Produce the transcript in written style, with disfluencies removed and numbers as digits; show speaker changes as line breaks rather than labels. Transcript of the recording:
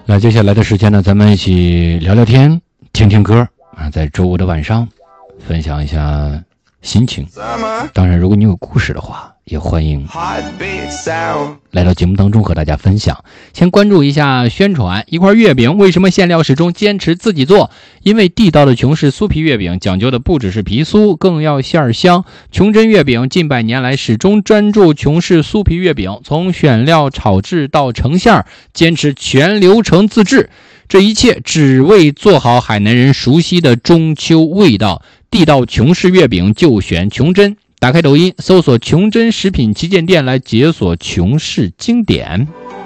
那接下来的时间呢，咱们一起聊聊天，听听歌啊，在周五的晚上分享一下心情。当然如果你有故事的话，也欢迎来到节目当中和大家分享。先关注一下宣传，一块月饼为什么馅料始终坚持自己做？因为地道的琼氏酥皮月饼讲究的不只是皮酥，更要馅儿香。琼珍月饼近百年来始终专注琼氏酥皮月饼，从选料炒制到成馅，坚持全流程自制，这一切只为做好海南人熟悉的中秋味道。地道琼氏月饼就选琼珍，打开抖音搜索琼珍食品旗舰店来解锁琼氏经典。